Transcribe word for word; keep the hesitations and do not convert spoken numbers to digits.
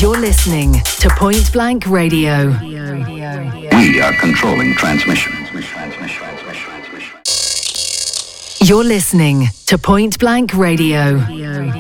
You're listening to Point Blank Radio. We are controlling transmission. You're listening to Point Blank Radio.